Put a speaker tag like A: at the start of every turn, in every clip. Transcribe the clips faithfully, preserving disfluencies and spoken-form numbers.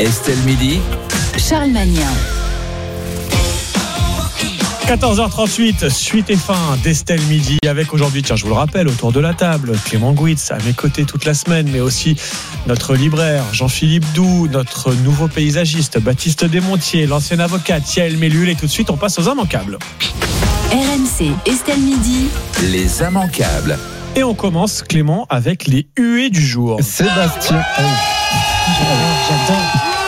A: Estelle Midi,
B: Charles Magnin.
C: quatorze heures trente-huit, suite et fin d'Estelle Midi avec aujourd'hui, tiens je vous le rappelle, autour de la table, Clément Gouitz à mes côtés toute la semaine, mais aussi notre libraire Jean-Philippe Doux, notre nouveau paysagiste Baptiste Desmontiers, l'ancien avocat Yael Mellul, et tout de suite on passe aux immanquables.
B: R M C, Estelle Midi,
A: les immanquables.
C: Et on commence, Clément, avec les huées du jour.
D: Sébastien. Oh.
B: j'adore.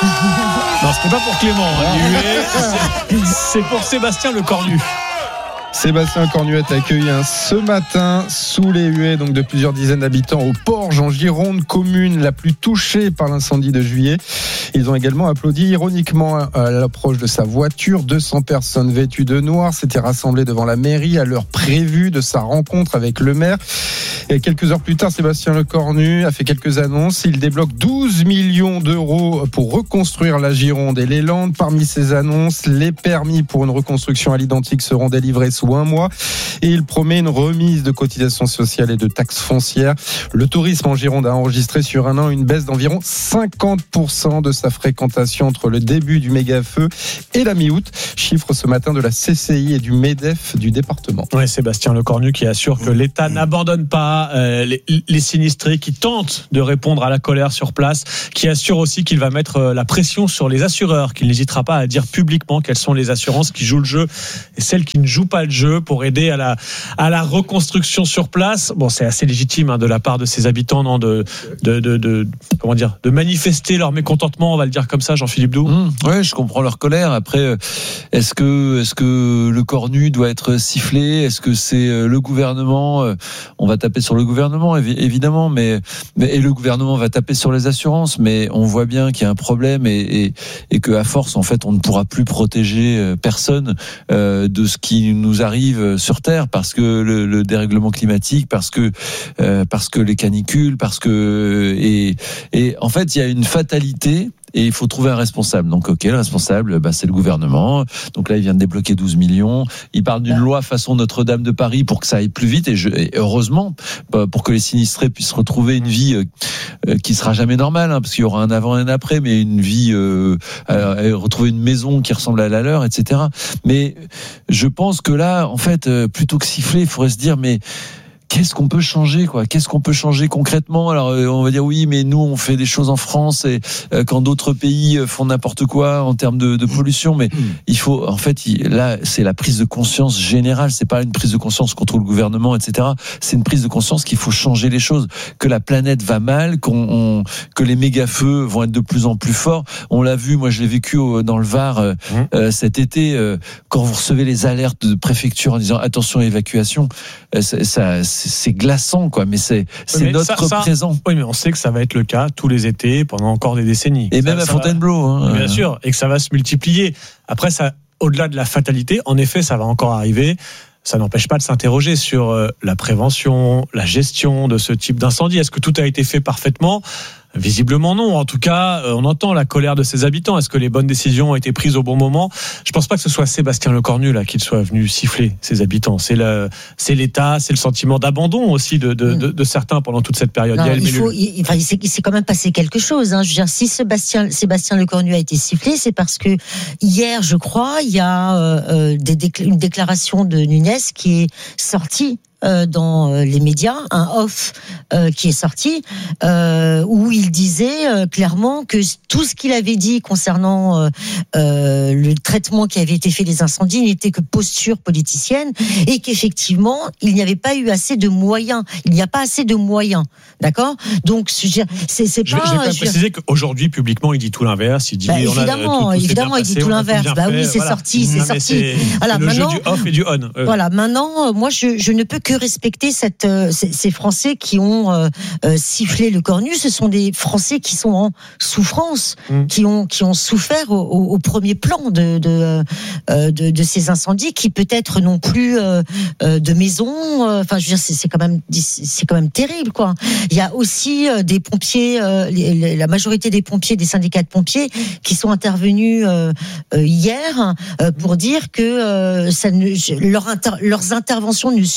C: Non, ce n'est pas pour Clément, hein. Les huées, c'est, c'est pour Sébastien le Cornu.
D: Sébastien Cornu est accueilli hein, ce matin sous les huées donc de plusieurs dizaines d'habitants au Porge en Gironde, commune la plus touchée par l'incendie de juillet. Ils ont également applaudi ironiquement à l'approche de sa voiture. deux cents personnes vêtues de noir s'étaient rassemblées devant la mairie à l'heure prévue de sa rencontre avec le maire. Et quelques heures plus tard, Sébastien Lecornu a fait quelques annonces. Il débloque douze millions d'euros pour reconstruire la Gironde et les Landes. Parmi ces annonces, les permis pour une reconstruction à l'identique seront délivrés sous un mois. Et il promet une remise de cotisations sociales et de taxes foncières. Le tourisme en Gironde a enregistré sur un an une baisse d'environ cinquante pour cent de sa fréquentation entre le début du méga-feu et la mi-août. Chiffre ce matin de la C C I et du MEDEF du département.
C: Oui, Sébastien Lecornu qui assure que l'État n'abandonne pas euh, les, les sinistrés, qui tente de répondre à la colère sur place, qui assure aussi qu'il va mettre euh, la pression sur les assureurs, qu'il n'hésitera pas à dire publiquement quelles sont les assurances qui jouent le jeu et celles qui ne jouent pas le jeu pour aider à la, à la reconstruction sur place. Bon, c'est assez légitime hein, de la part de ces habitants non, de, de, de, de, comment dire, de manifester leur mécontentement, on va le dire comme ça, Jean-Philippe Doux.
E: Mmh, oui, je comprends leur colère. Après, est-ce que, est-ce que le Cornu doit être sifflé ? Est-ce que c'est le gouvernement ? On va taper sur le gouvernement, évidemment, mais, mais et le gouvernement va taper sur les assurances, mais on voit bien qu'il y a un problème et, et, et qu'à force, en fait, on ne pourra plus protéger personne euh, de ce qui nous arrive sur Terre, parce que le, le dérèglement climatique, parce que euh, parce que les canicules, parce que et, et en fait, il y a une fatalité. Et il faut trouver un responsable. Donc, ok, le responsable, bah, c'est le gouvernement. Donc là, il vient de débloquer douze millions. Il parle d'une loi façon Notre-Dame de Paris pour que ça aille plus vite. Et, je, et heureusement, pour que les sinistrés puissent retrouver une vie euh, qui sera jamais normale, hein, parce qu'il y aura un avant et un après, mais une vie, euh, euh, retrouver une maison qui ressemble à la leur, et cetera. Mais je pense que là, en fait, euh, plutôt que siffler, il faudrait se dire, mais qu'est-ce qu'on peut changer, quoi ? Qu'est-ce qu'on peut changer concrètement ? Alors, on va dire oui, mais nous, on fait des choses en France et euh, quand d'autres pays font n'importe quoi en termes de, de pollution. Mais il faut, en fait, il, là, c'est la prise de conscience générale. C'est pas une prise de conscience contre le gouvernement, et cetera. C'est une prise de conscience qu'il faut changer les choses, que la planète va mal, qu'on, on, que les méga-feux vont être de plus en plus forts. On l'a vu, moi, je l'ai vécu au, dans le Var euh, euh, cet été. Euh, quand vous recevez les alertes de préfecture en disant attention évacuation, euh, ça, ça c'est glaçant, quoi, mais c'est, c'est mais notre ça, ça, présent.
C: Oui, mais on sait que ça va être le cas tous les étés pendant encore des décennies.
E: Et
C: ça,
E: même à Fontainebleau. Hein.
C: Bien sûr, et que ça va se multiplier. Après, ça, au-delà de la fatalité, en effet, ça va encore arriver. Ça n'empêche pas de s'interroger sur la prévention, la gestion de ce type d'incendie. Est-ce que tout a été fait parfaitement ? Visiblement non. En tout cas, on entend la colère de ses habitants. Est-ce que les bonnes décisions ont été prises au bon moment ? Je pense pas que ce soit Sébastien Lecornu là qu'il soit venu siffler ses habitants. C'est le, c'est l'État, c'est le sentiment d'abandon aussi de, de, de, de certains pendant toute cette période.
F: Non, il faut, il, enfin, il s'est, il s'est quand même passé quelque chose. Hein. Je veux dire, si Sébastien, Sébastien Lecornu a été sifflé, c'est parce que hier, je crois, il y a euh, des décl- une déclaration de Nunez qui est sortie dans les médias, un off euh, qui est sorti, euh, où il disait euh, clairement que tout ce qu'il avait dit concernant euh, euh, le traitement qui avait été fait des incendies n'était que posture politicienne et qu'effectivement, il n'y avait pas eu assez de moyens. Il n'y a pas assez de moyens. D'accord ? Donc, c'est, c'est, c'est
C: je,
F: pas...
C: Je vais pas préciser qu'aujourd'hui, publiquement, il dit tout l'inverse. Il dit...
F: Bah,
C: on
F: évidemment,
C: a, tout, tout
F: évidemment, il dit tout l'inverse. Bah oui, c'est voilà. sorti, c'est non, sorti.
C: C'est, voilà, c'est le maintenant, jeu du off et du on. Euh.
F: Voilà, maintenant, moi, je, je ne peux que respecter cette, euh, ces, ces Français qui ont euh, euh, sifflé le Cornu. Ce sont des Français qui sont en souffrance, mmh. qui ont qui ont souffert au, au, au premier plan de de, euh, de de ces incendies, qui peut-être n'ont plus euh, euh, de maison. Enfin, je veux dire, c'est, c'est quand même c'est quand même terrible, quoi. Il y a aussi euh, des pompiers, euh, les, la majorité des pompiers, des syndicats de pompiers, qui sont intervenus euh, euh, hier euh, pour dire que euh, ça ne, leur inter, leurs interventions ne suffisaient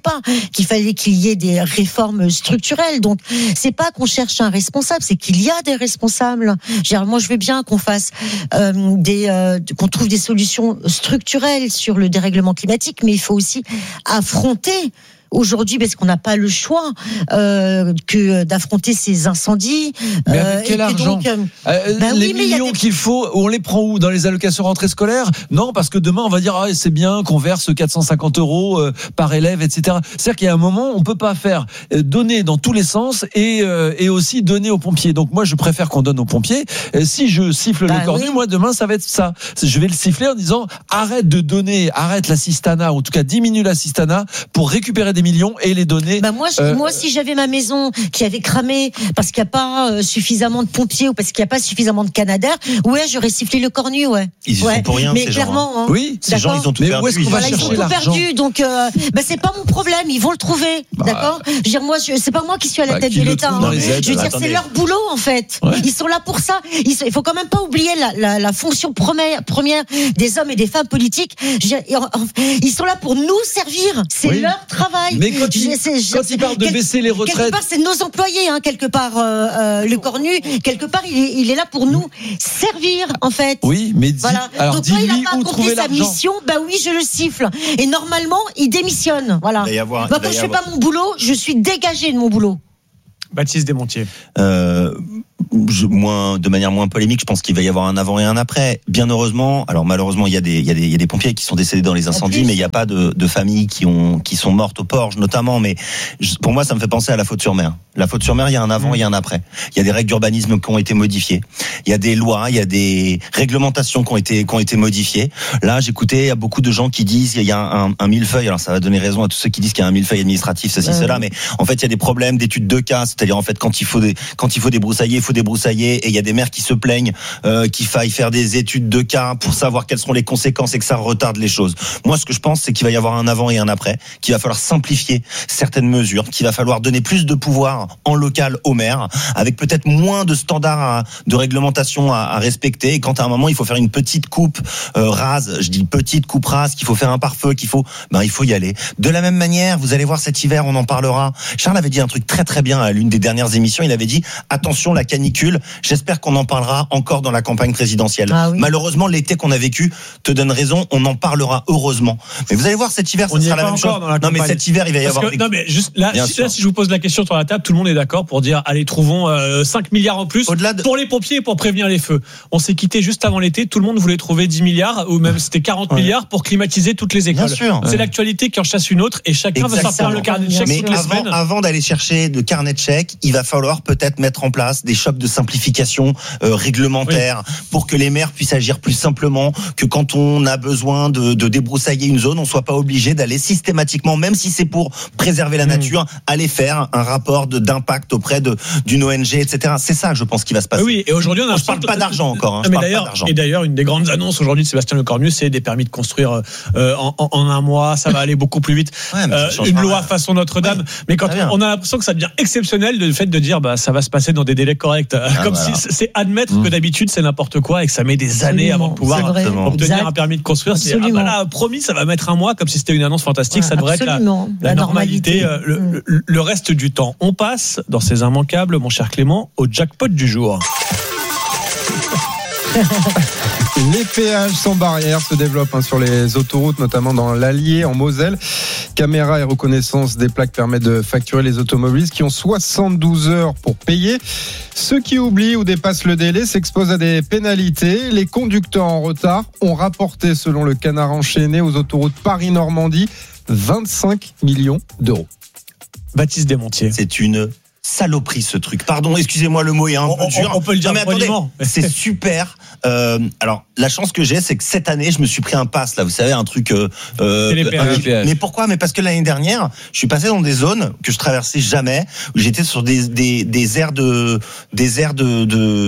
F: pas qu'il fallait qu'il y ait des réformes structurelles. Donc, c'est pas qu'on cherche un responsable, c'est qu'il y a des responsables. Genre, moi, je veux bien qu'on fasse euh, des, euh, qu'on trouve des solutions structurelles sur le dérèglement climatique, mais il faut aussi affronter aujourd'hui, parce qu'on n'a pas le choix euh, que d'affronter ces incendies.
E: Mais avec quel argent
F: donc, euh,
E: euh,
F: bah
E: Les
F: oui, mais
E: millions
F: des...
E: qu'il faut, on les prend où? Dans les allocations rentrée scolaire? Non, parce que demain, on va dire, ah, c'est bien qu'on verse quatre cent cinquante euros euh, par élève, et cetera. C'est-à-dire qu'il y a un moment, on peut pas faire euh, donner dans tous les sens et, euh, et aussi donner aux pompiers. Donc moi, je préfère qu'on donne aux pompiers. Euh, si je siffle
F: bah
E: le cornu,
F: oui.
E: moi, demain, ça va être ça. Je vais le siffler en disant, arrête de donner, arrête l'assistanat, ou en tout cas, diminue l'assistanat pour récupérer des millions et les donner.
F: Bah moi, je, euh, moi, si j'avais ma maison qui avait cramé parce qu'il n'y a pas euh, suffisamment de pompiers ou parce qu'il n'y a pas suffisamment de canadaires, ouais, j'aurais sifflé le cornu, ouais.
G: Ils y
F: ouais.
G: sont pour rien,
F: mais
G: ces
F: clairement,
G: gens. Hein.
F: Hein.
E: Oui,
G: ces gens, ils ont tout
E: mais
G: perdu.
E: Où est-ce qu'on va
F: voilà,
E: chercher
F: ils ont tout
E: l'argent?
F: perdu, donc euh, bah, c'est pas mon problème, ils vont le trouver,
E: bah,
F: d'accord. Je veux dire, moi, je, c'est pas moi qui suis à la
E: bah,
F: tête de l'État. Hein.
E: Les aides,
F: je veux
G: bah,
F: dire,
G: attendez.
F: c'est leur boulot en fait.
E: Ouais.
F: Ils sont là pour ça. Ils sont, il faut quand même pas oublier la, la, la fonction première, première des hommes et des femmes politiques. Je veux dire, ils sont là pour nous servir. C'est
E: Oui.
F: leur travail.
E: Mais quand ils,
F: je,
E: quand ils parlent de
F: quel,
E: baisser les retraites,
F: quelque part, c'est nos employés, hein, quelque part. Euh, euh, le cornu, quelque part, il est, il est là pour nous servir, en fait.
E: oui, mais dis,
F: Voilà.
E: alors
F: Donc, quand il
E: dis-lui
F: n'a pas
E: où
F: accompli
E: trouver
F: sa
E: l'argent.
F: mission, bah oui, je le siffle. Et normalement, il démissionne. Voilà.
G: Il va y avoir-
F: Bah,
G: il va
F: quand
G: y
F: je fais
G: avoir-
F: pas mon boulot, je suis dégagé de mon boulot.
C: Baptiste Desmontiers.
G: Euh, je, moins, de manière moins polémique, je pense qu'il va y avoir un avant et un après. Bien heureusement, alors malheureusement, il y a des, il y a des, il y a des pompiers qui sont décédés dans les incendies,
F: plus.
G: mais il n'y a pas de, de familles qui ont, qui sont mortes au Porge, notamment. Mais je, pour moi, ça me fait penser à la Faute-sur-Mer. La Faute-sur-Mer, il y a un avant, il y a un après. Il y a des règles d'urbanisme qui ont été modifiées. Il y a des lois, il y a des réglementations qui ont été, qui ont été modifiées. Là, j'écoutais, il y a beaucoup de gens qui disent, il y a un, un millefeuille. Alors, ça va donner raison à tous ceux qui disent qu'il y a un millefeuille administratif, ceci,
F: Ouais.
G: cela. Mais en fait, il y a des problèmes d'études de cas. C'est-à-dire, en fait, quand il faut des, quand il faut débroussailler, il faut débroussailler. Et il y a des maires qui se plaignent euh, qu'il faille faire des études de cas pour savoir quelles seront les conséquences et que ça retarde les choses. Moi, ce que je pense, c'est qu'il va y avoir un avant et un après, qu'il va falloir simplifier certaines mesures, qu'il va falloir donner plus de pouvoir en local aux maires, avec peut-être moins de standards à, de réglementation à, à respecter. Et quand à un moment, il faut faire une petite coupe euh, rase, je dis petite coupe rase, qu'il faut faire un pare-feu, qu'il faut, ben il faut y aller. De la même manière, vous allez voir cet hiver, on en parlera. Charles avait dit un truc très très bien à l'une des dernières émissions. Il avait dit attention la canicule. J'espère qu'on en parlera encore dans la campagne présidentielle.
F: Ah oui.
G: Malheureusement, l'été qu'on a vécu te donne raison. On en parlera heureusement. Mais vous allez voir cet hiver,
C: On
G: ça
C: n'y est
G: sera la
C: pas
G: même
C: encore
G: chose.
C: dans la
G: Non, mais
C: campagne.
G: cet hiver, il va y
C: Parce
G: avoir.
C: que,
G: des-
C: non mais juste là,
G: Bien
C: si,
G: sûr.
C: là, si je vous pose la question sur la table, tout le monde est d'accord pour dire allez trouvons euh, cinq milliards en plus
G: Au-delà de-
C: pour les pompiers et pour prévenir les feux. On s'est quitté juste avant l'été, tout le monde voulait trouver dix milliards ou même c'était quarante
D: Ouais.
C: milliards pour climatiser toutes les écoles.
G: Bien sûr.
C: C'est l'actualité qui en chasse une autre et chacun va sortir
G: Exactement.
C: le carnet de chèques
G: Mais
C: toutes les
G: avant,
C: semaines.
G: avant d'aller chercher de carnet de chèques, il va falloir peut-être mettre en place des chocs de simplification euh, réglementaire pour que les maires puissent agir plus simplement, que quand on a besoin de, de débroussailler une zone, on soit pas obligé d'aller systématiquement, même si c'est pour préserver la nature, aller faire un rapport de, d'impact auprès de, d'une O N G, et cetera. C'est ça, je pense, qui va se passer.
C: Oui, et aujourd'hui on a
G: Je parle pas d'argent encore. Hein,
C: Non,
G: je
C: mais
G: parle pas
C: d'ailleurs,
G: d'argent.
C: et d'ailleurs, une des grandes annonces aujourd'hui de Sébastien Lecornu, c'est des permis de construire euh, en, en, en un mois. Ça va aller beaucoup plus vite.
G: Ouais, mais ça
C: Euh,
G: change
C: une
G: pas
C: loi
G: rien.
C: façon Notre-Dame.
G: Ouais,
C: mais quand
G: très
C: on,
G: bien.
C: on a l'impression que ça devient exceptionnel, le fait de dire bah ça va se passer dans des délais corrects, comme
G: voilà.
C: si c'est admettre
E: Mmh.
C: que d'habitude c'est n'importe quoi et que ça met des années
F: Absolument,
C: avant de pouvoir
F: c'est vrai.
G: Exactement.
C: obtenir
F: Exact.
C: un permis de construire. C'est, ah bah
F: Absolument.
C: là, promis, ça va mettre un mois, comme si c'était une annonce fantastique.
F: Ouais,
C: ça devrait être la,
F: absolument.
C: la
F: La
C: normalité,
F: normalité.
C: euh, le, le- le reste du temps. On passe dans ces immanquables, mon cher Clément, au jackpot du jour.
D: Les péages sans barrière se développent hein, sur les autoroutes, notamment dans l'Allier, en Moselle. Caméra et reconnaissance des plaques permettent de facturer les automobilistes qui ont soixante-douze heures pour payer. Ceux qui oublient ou dépassent le délai s'exposent à des pénalités. Les conducteurs en retard ont rapporté, selon le Canard enchaîné, aux autoroutes Paris-Normandie, vingt-cinq millions d'euros.
C: Baptiste Desmontiers.
G: C'est une saloperie ce truc. Pardon, excusez-moi, le mot est un
C: On-
G: peu
C: on-
G: dur.
C: on peut le dire
G: Non, mais attendez,
C: poliment.
G: c'est super. Euh, alors, la chance que j'ai, c'est que cette année, je me suis pris un pass, là, vous savez, un truc... Euh,
C: C'est les péages.
G: euh,
E: Les péages.
G: mais pourquoi? Mais parce que l'année dernière, je suis passé dans des zones que je traversais jamais, où j'étais sur des, des, des aires de... Des aires de, de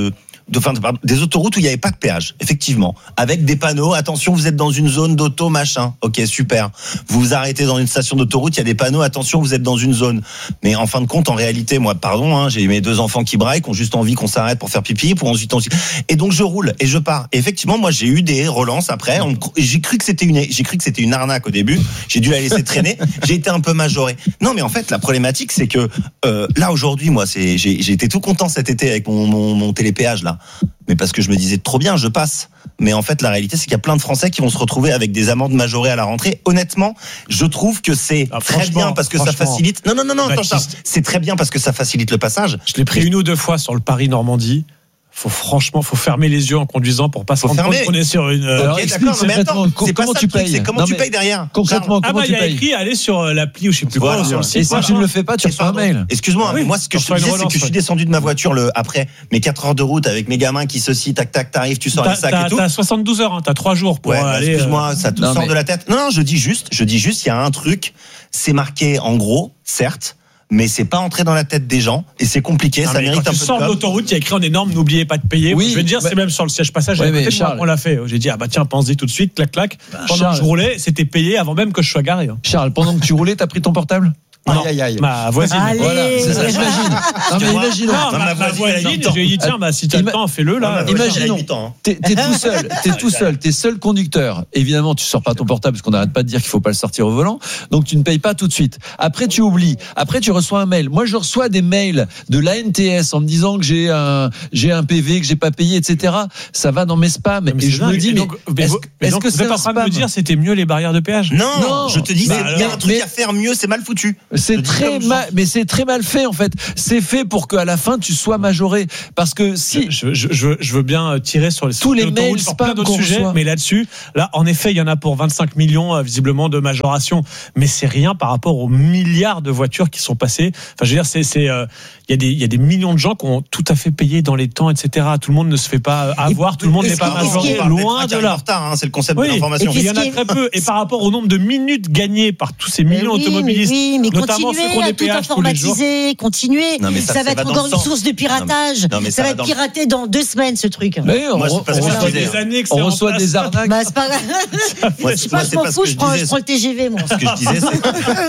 G: de, enfin, des autoroutes où il n'y avait pas de péage, effectivement, avec des panneaux. Attention, vous êtes dans une zone d'auto, machin. Ok, super. Vous vous arrêtez dans une station d'autoroute, il y a des panneaux. Attention, vous êtes dans une zone. Mais en fin de compte, en réalité, moi, pardon, hein, j'ai mes deux enfants qui braillent, qui ont juste envie qu'on s'arrête pour faire pipi, pour ensuite, ensuite. Et donc je roule et je pars. Et effectivement, moi, j'ai eu des relances après. On, j'ai cru que c'était une, j'ai cru que c'était une arnaque au début. J'ai dû la laisser traîner. J'ai été un peu majoré. Non, mais en fait, la problématique, c'est que euh, là aujourd'hui, moi, c'est, j'ai, j'ai été tout content cet été avec mon, mon, mon télépéage là. Mais parce que je me disais trop bien, je passe. Mais en fait, la réalité, c'est qu'il y a plein de Français qui vont se retrouver avec des amendes majorées à la rentrée. Honnêtement, je trouve que c'est ah, très bien parce que ça facilite. Non, non, non, non, attends, ça, c'est très bien parce que ça facilite le passage.
C: Je l'ai pris une ou deux fois sur le Paris-Normandie. Faut franchement, faut fermer les yeux en conduisant pour pas se rendre compte qu'on est sur une.
G: Alors, ok, d'accord, mais attends, c'est
E: comment
G: pas
E: tu
G: ça,
E: payes
G: c'est comment
E: non,
G: tu payes derrière.
E: Concrètement,
C: ah
E: comment
C: bah,
E: tu
C: payes. Il y a écrit aller sur l'appli ou je sais plus
G: voilà,
C: quoi, sur le site.
E: Et si tu ne le fais pas, tu reçois un mail.
G: Excuse-moi,
C: oui,
G: moi ce que je te disais, c'est que je suis descendu de ma voiture le après mes quatre heures de route avec mes gamins qui ceci, tac tac, t'arrives, tu sors les sacs et tout.
C: T'as soixante-douze heures, hein, t'as trois jours pour
G: ouais,
C: aller.
G: Excuse-moi, ça te sort de la tête. Non, non, je dis juste, je dis juste, il y a un truc, c'est marqué en gros, certes. Mais c'est pas entré dans la tête des gens et c'est compliqué. Non, ça mérite un peu de com.
C: Tu sors de l'autoroute, il y a écrit en énorme, n'oubliez pas de payer. Oui, je vais te dire, bah, c'est même sur le siège passager.
E: Oui,
C: mais
E: Charles,
C: on l'a fait. J'ai dit ah bah tiens, pense-y tout de suite, clac clac.
E: Bah,
C: Pendant
E: Charles,
C: que je roulais, c'était payé avant même que je sois garé.
E: Charles, pendant que tu roulais, t'as pris ton portable?
C: Non, aïe, aïe. Ma voisine.
F: Allez.
E: Voilà, c'est ça, j'imagine. Non, mais imaginons.
C: Non, ma, ma, ma voisine, je lui ai dit, tiens, bah, si t'as le temps, fais-le, là.
E: Imaginons. T'es, t'es tout seul, t'es tout seul, t'es seul conducteur. Évidemment, tu sors pas ton portable parce qu'on n'arrête pas de dire qu'il faut pas le sortir au volant. Donc, tu ne payes pas tout de suite. Après, tu oublies. Après, tu reçois un mail. Moi, je reçois des mails de l'A N T S en me disant que j'ai un, j'ai un P V, que j'ai pas payé, et cetera. Ça va dans mes spams.
C: Mais
E: et je me dis, mais,
C: mais est-ce, est-ce donc, que c'est en train de me dire c'était mieux les barrières de péage?
G: Non, non, je te dis, mais, il y a un truc mais, à faire mieux, c'est mal foutu.
E: C'est très mal. Mais c'est très mal fait en fait. C'est fait pour qu'à la fin tu sois majoré. Parce que si
C: je, je, je, je veux bien tirer sur les
E: tous les mails
C: sur plein d'autres sujets, reçoit. Mais là-dessus, là en effet, il y en a pour vingt-cinq millions visiblement de majoration, mais c'est rien par rapport aux milliards de voitures qui sont passées. Enfin, je veux dire, c'est c'est euh, il y a des il y a des millions de gens qui ont tout à fait payé dans les temps, et cetera. Tout le monde ne se fait pas avoir, et, tout le monde n'est pas majoré.
G: Loin de là. Retard, hein, c'est le concept oui, de l'information.
C: Il y en a très peu. Et par rapport au nombre de minutes gagnées par tous ces millions d'automobilistes, notamment ceux qui ont des péages tous les jours.
F: Continuer, non, ça, ça va être encore une source de piratage. Non, mais ça, ça va être piraté dans deux semaines ce truc.
E: Mais on, Moi, on, on reçoit des, des années que on reçoit des arnaques.
F: Bah, c'est pas grave. Moi, je pas, je m'en fous, je prends, je prends le T G V moi.
G: Ce que je disais, c'est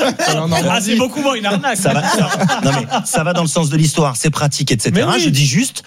C: ah, c'est beaucoup moins une arnaque.
G: Ça va, ça, non mais ça va dans le sens de l'histoire, c'est pratique, et cetera. Oui. Je dis juste.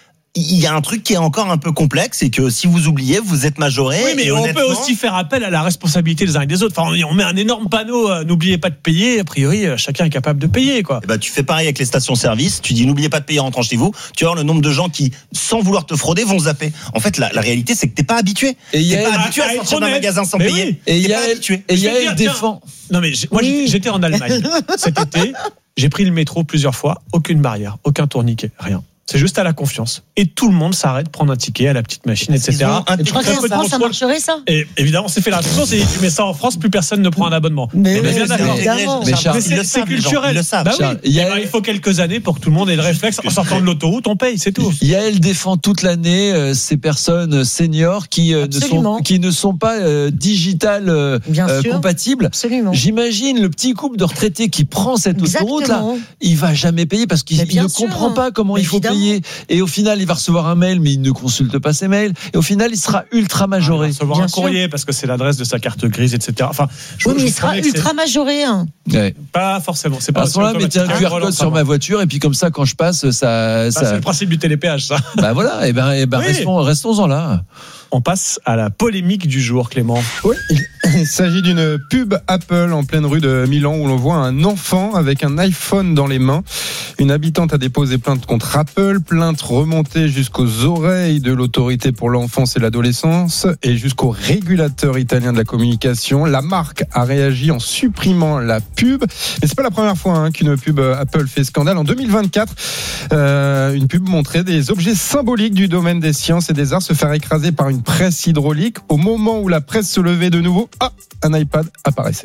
G: Il y a un truc qui est encore un peu complexe, c'est que si vous oubliez, vous êtes majoré.
C: Oui, mais on peut aussi faire appel à la responsabilité des uns et des autres. Enfin, on met un énorme panneau, euh, n'oubliez pas de payer. A priori, euh, chacun est capable de payer, quoi.
G: Et bah, tu fais pareil avec les stations-service. Tu dis, n'oubliez pas de payer en rentrant chez vous. Tu vas voir le nombre de gens qui, sans vouloir te frauder, vont zapper. En fait, la, la réalité, c'est que t'es pas habitué. Et t'es pas habitué à sortir d'un magasin sans payer.
E: Oui. Et il y a, et il y a elle défend.
C: Non, mais moi, oui. j'étais en Allemagne cet été. J'ai pris le métro plusieurs fois. Aucune barrière, aucun tourniquet, rien. C'est juste à la confiance. Et tout le monde s'arrête, prendre un ticket à la petite machine, et cetera.
F: Tu crois qu'en France, ça marcherait, ça?
C: Et évidemment, c'est fait la chose. Et tu mets ça en France, plus personne ne prend un abonnement.
F: Mais,
C: mais,
F: mais,
C: d'accord.
E: mais Charles,
C: c'est, c'est culturel.
G: Ils le savent.
C: Bah oui. Il, y a... bah, il faut quelques années pour que tout le monde ait le réflexe. En sortant de l'autoroute, on paye, c'est tout.
E: Yael défend toute l'année euh, ces personnes seniors qui, euh, ne, sont, qui ne sont pas euh, digital euh, euh, compatibles.
F: Absolument.
E: J'imagine le petit couple de retraités qui prend cette autoroute-là. Il va jamais payer parce qu'il ne comprend pas comment il faut payer. Et au final, il va recevoir un mail, mais il ne consulte pas ses mails. Et au final, il sera ultra majoré.
C: Il va recevoir un courrier parce que c'est l'adresse de sa carte grise, et cetera. Enfin,
F: je, oui, mais il sera ultra c'est... majoré. Hein.
E: Ouais.
C: Pas forcément. C'est pas
E: à ce moment-là, mettez un Q R code sur ma voiture et puis comme ça, quand je passe, ça.
C: Bah,
E: ça...
C: C'est le principe du télépéage, ça.
E: Bah voilà. Et ben, et ben, oui. restons, restons-en là.
C: On passe à la polémique du jour, Clément.
D: Oui, il s'agit d'une pub Apple en pleine rue de Milan où l'on voit un enfant avec un iPhone dans les mains. Une habitante a déposé plainte contre Apple, plainte remontée jusqu'aux oreilles de l'autorité pour l'enfance et l'adolescence et jusqu'au régulateur italien de la communication. La marque a réagi en supprimant la pub. Mais c'est pas la première fois hein, qu'une pub Apple fait scandale. En deux mille vingt-quatre, euh, une pub montrait des objets symboliques du domaine des sciences et des arts se faire écraser par une presse hydraulique. Au moment où la presse se levait de nouveau, ah, un iPad apparaissait.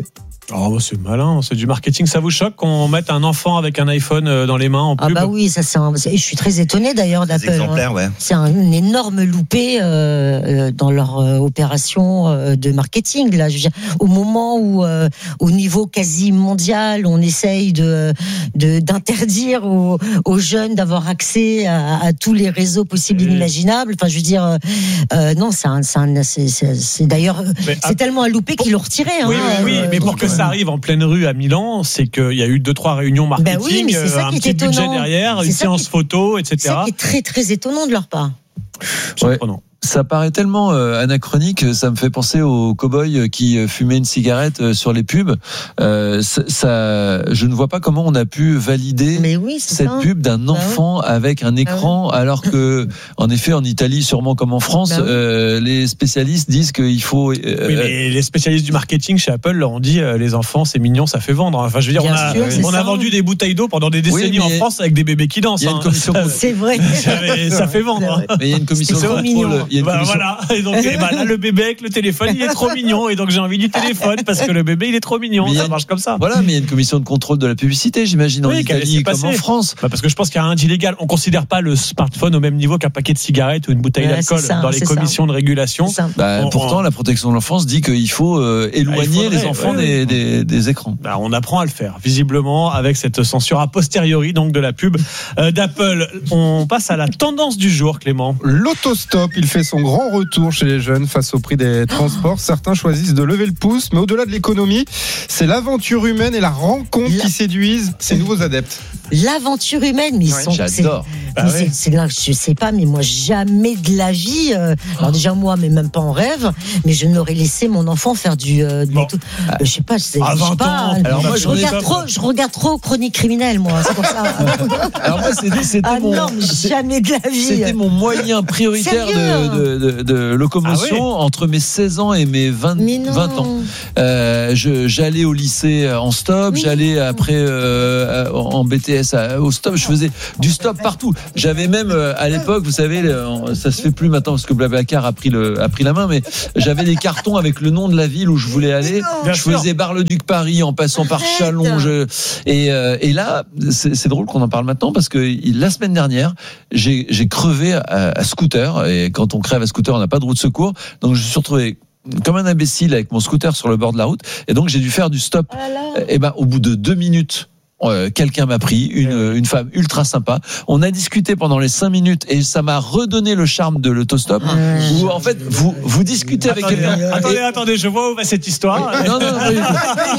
C: Oh, c'est malin, c'est du marketing. Ça vous choque qu'on mette un enfant avec un iPhone dans les mains en pub?
F: Ah bah oui, ça c'est. Un... Je suis très étonné d'ailleurs
G: Des
F: d'Apple.
G: exemplaires,
F: hein.
G: ouais.
F: C'est un, une énorme loupé euh, dans leur euh, opération euh, de marketing. Là, je veux dire, au moment où, euh, au niveau quasi mondial, on essaye de, de d'interdire aux, aux jeunes d'avoir accès à, à tous les réseaux possibles et inimaginables. Enfin, je veux dire, euh, non, c'est un, c'est, un, c'est, c'est, c'est d'ailleurs,
C: mais,
F: c'est à... tellement un loupé qu'ils l'ont retiré.
C: Oui,
F: hein,
C: oui, oui
F: euh,
C: mais pour
F: donc,
C: que ça arrive en pleine rue à Milan, c'est qu'il y a eu deux trois réunions marketing,
F: ben oui, mais c'est ça
C: un
F: qui est
C: petit
F: étonnant.
C: budget derrière,
F: c'est
C: une
F: ça
C: séance
F: qui...
C: photo, et cetera.
F: C'est ça qui est très très étonnant de leur part.
C: Surprenant.
E: Ça paraît tellement euh, anachronique, ça me fait penser aux cow-boys qui fumaient une cigarette euh, sur les pubs. Euh, ça, ça, je ne vois pas comment on a pu valider
F: Mais oui, c'est
E: cette
F: ça.
E: pub d'un
F: Bah
E: enfant
F: ouais.
E: avec un écran,
F: Bah ouais.
E: alors que, en effet, en Italie, sûrement comme en France,
F: Bah ouais.
E: euh, les spécialistes disent qu'il faut. Euh,
C: Oui, mais les spécialistes du marketing chez Apple leur ont dit euh, les enfants, c'est mignon, ça fait vendre. Enfin, je veux dire,
F: Bien
C: on a,
F: sûr, c'est
C: on a
F: ça.
C: vendu des bouteilles d'eau pendant des décennies
E: Oui, mais
C: en France avec des bébés qui dansent.
E: il y a une
C: hein.
E: commission de-
F: C'est vrai.
C: ça, ça fait vendre. hein.
E: Mais il y a une commission de
F: C'est trop
E: contrôle.
F: mignon.
E: Il y a une
C: Bah,
E: commission-
C: voilà. Et donc, eh ben, là, le bébé avec le téléphone, il est trop mignon. Et donc, j'ai envie du téléphone parce que le bébé, il est trop mignon.
E: Mais il y a
C: Ça
E: une-
C: marche comme ça.
E: Voilà, mais il y a une commission de contrôle de la publicité, j'imagine, en
C: Oui, qu'elle
E: Italie
C: laisse
E: comme
C: passer.
E: en France.
C: Bah, parce que je pense qu'il y a un d'illégal. On considère pas le smartphone au même niveau qu'un paquet de cigarettes ou une bouteille
F: Ouais,
C: d'alcool
F: c'est ça,
C: dans les
F: c'est
C: commissions de régulation.
F: C'est ça.
E: Bah,
C: On-
E: pourtant,
C: on-
E: la protection de l'enfance dit qu'il faut euh, éloigner
C: Ah, il faudrait,
E: les enfants
C: ouais,
E: des, des, des écrans.
C: Bah, on apprend à le faire, visiblement, avec cette censure a posteriori donc de la pub euh, d'Apple. On passe à la tendance du jour, Clément.
D: L'autostop, il fait son grand retour chez les jeunes face au prix des transports. Certains choisissent de lever le pouce, mais au-delà de l'économie, c'est l'aventure humaine et la rencontre
F: La-
D: qui séduisent ces nouveaux adeptes.
F: L'aventure humaine, mais ils
D: Ouais,
F: sont.
E: J'adore.
F: c'est-
C: Bah
F: mais
C: ouais.
F: c'est, c'est là, je sais pas, mais moi jamais de la vie. euh, alors déjà moi, mais même pas en rêve. Mais je n'aurais laissé mon enfant faire du. Euh, de
C: Bon.
F: l'auto- euh, je sais pas. C'est,
C: À
F: je sais
C: vingt
F: pas,
C: ans,
F: euh,
C: alors moi,
F: je
C: j'en ai
F: regarde
C: pas-
F: trop. Je regarde trop Chroniques criminelles, moi. C'est pour ça.
E: Alors moi, c'était, c'était
F: ah
E: mon,
F: non, mais
E: c'est-
F: jamais de la vie.
E: c'était mon moyen prioritaire
F: Sérieux
E: de, de, de, de locomotion
C: Ah ouais.
E: entre mes seize ans et mes vingt,
F: Mais non.
E: vingt ans. Euh, je, j'allais au lycée en stop,
F: Mais
E: j'allais
F: non.
E: après euh, en B T S à- au stop, je faisais du stop partout. J'avais même euh, à l'époque, vous savez, le- ça se fait plus maintenant parce que Blablacar a pris le a pris la main, mais j'avais des cartons avec le nom de la ville où je voulais aller.
C: Bien
E: Je
C: sûr.
E: faisais Bar-le-Duc Paris en passant par
F: Arrête.
E: Chalon. Je, et, euh, et là, c'est, c'est drôle qu'on en parle maintenant parce que il- la semaine dernière, j'ai, j'ai crevé à, à scooter. Et quand on crève à scooter, on n'a pas de roue de secours. Donc je me suis retrouvé comme un imbécile avec mon scooter sur le bord de la route. Et donc j'ai dû faire du stop.
F: Oh là là.
E: Et ben au bout de deux minutes. Euh, quelqu'un m'a pris, une, une femme ultra sympa. On a discuté pendant les cinq minutes et ça m'a redonné le charme de l'autostop. Où en fait vous vous discutez avec
C: Attendez,
E: quelqu'un.
C: attendez,
E: Et-
C: attendez, je vois où va cette histoire.
E: non, non, non, oui.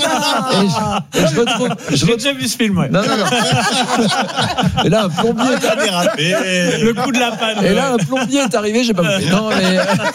E: Et je, et je retrouve. Je
C: J'ai
E: retrouve
C: déjà vu ce film, ouais.
E: non, non, non. Et là, un plombier est arrivé.
C: Le coup de la panne.
E: Et là, un plombier est arrivé, j'ai pas compris. Non, mais,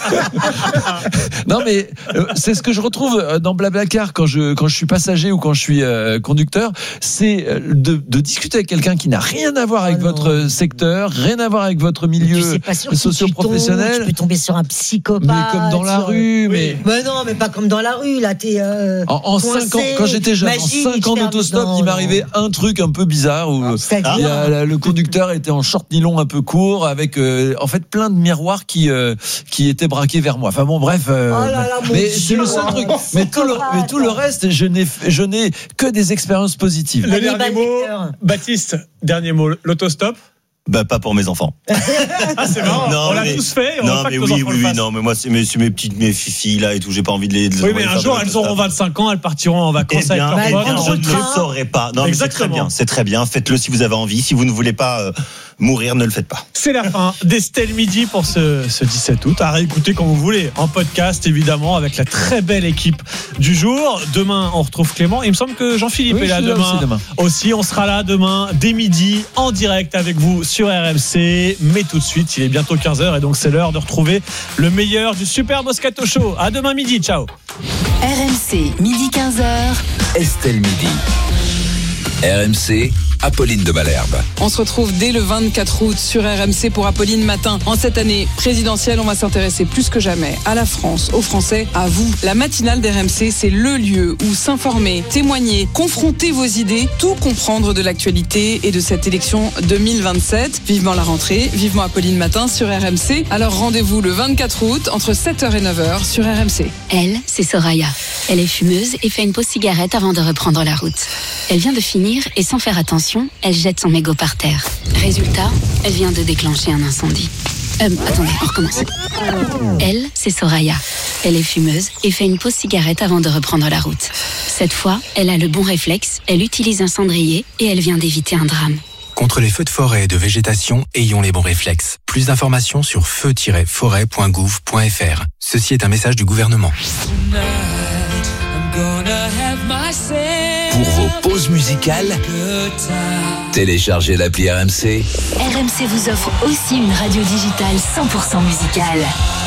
E: non, mais euh, c'est ce que je retrouve dans Blablacar quand je, quand je suis passager ou quand je suis euh, conducteur. C'est euh, de, de discuter avec quelqu'un qui n'a rien à voir avec
F: Oh non.
E: votre secteur, rien à voir avec votre milieu
F: Tu sais pas sur qui tu
E: socio-professionnel.
F: tombes, Tu peux tomber sur un psychopathe.
E: Mais comme dans la
F: sur-
E: rue, mais.
F: Mais non, mais pas comme dans la rue. Là, t'es. Euh,
E: En, en
F: coincé,
E: cinq ans, quand j'étais jeune, en
F: magique,
E: cinq ans
F: ferme-
E: d'autostop,
F: non,
E: il
F: non.
E: m'arrivait un truc un peu bizarre où
F: C'est-à-dire
E: il y a- la- le conducteur était en short nylon un peu court avec euh, en fait plein de miroirs qui euh, qui étaient braqués vers moi. Enfin bon, bref. euh,
F: Oh là là, mon
E: mais
F: Dieu.
E: c'est le seul truc.
F: Oh,
E: Mais tout le
F: psychopathe.
E: mais tout le reste, je n'ai je n'ai que des expériences positives.
C: Le
F: Hannibal
C: dernier mot,
F: Lecter.
C: Baptiste, dernier mot, l'autostop.
G: Bah, pas pour mes enfants.
C: Ah, c'est marrant,
G: Non,
C: on l'a
G: mais-
C: tous fait, on
G: Non,
C: veut pas
G: mais
C: que nos
G: oui,
C: enfants
G: oui,
C: le
G: oui,
C: fassent.
G: non, mais moi, c'est mes, c'est mes petites, mes filles là et tout, j'ai pas envie de les. de les
C: Oui,
G: envoyer
C: mais un
G: faire
C: jour,
G: de
C: elles
G: l'autostop.
C: auront vingt-cinq ans, elles partiront en
G: Eh
C: vacances avec
G: bien,
C: leurs
F: bah,
C: potes.
F: elles
G: je
F: prendront le
G: ne
F: train.
G: le saurais pas. Non, mais c'est très
C: Exactement.
G: bien, c'est très bien. Faites-le si vous avez envie. Si vous ne voulez pas euh, mourir, ne le faites pas.
C: C'est la fin d'Estelle Midi pour ce, ce dix-sept août. À réécouter quand vous voulez, en podcast évidemment, avec la très belle équipe du jour. Demain, on retrouve Clément. Il me semble que Jean-Philippe
E: Oui,
C: est
E: je
C: là
E: suis là
C: demain.
E: aussi demain.
C: Aussi, on sera là demain dès midi en direct avec vous sur R M C. Mais tout de suite, il est bientôt quinze heures et donc c'est l'heure de retrouver le meilleur du Super Moscato Show. À demain midi, ciao.
B: R M C, midi quinze heures.
A: Estelle Midi. R M C, Apolline de Malherbe.
H: On se retrouve dès le vingt-quatre août sur R M C pour Apolline Matin. En cette année présidentielle, on va s'intéresser plus que jamais à la France, aux Français, à vous. La matinale d'R M C, c'est le lieu où s'informer, témoigner, confronter vos idées, tout comprendre de l'actualité et de cette élection deux mille vingt-sept. Vivement la rentrée, vivement Apolline Matin sur R M C. Alors rendez-vous le vingt-quatre août entre sept heures et neuf heures sur R M C.
I: Elle, c'est Soraya. Elle est fumeuse et fait une pause cigarette avant de reprendre la route. Elle vient de finir et sans faire attention, elle jette son mégot par terre. Résultat, elle vient de déclencher un incendie. Euh, attendez, on recommence. Elle, c'est Soraya. Elle est fumeuse et fait une pause cigarette avant de reprendre la route. Cette fois, elle a le bon réflexe, elle utilise un cendrier et elle vient d'éviter un drame.
J: Contre les feux de forêt et de végétation, ayons les bons réflexes. Plus d'informations sur feu tiret forêt point gouv point f r. Ceci est un message du gouvernement.
A: Pour vos pauses musicales, téléchargez l'appli R M C.
B: R M C vous offre aussi une radio digitale cent pour cent musicale.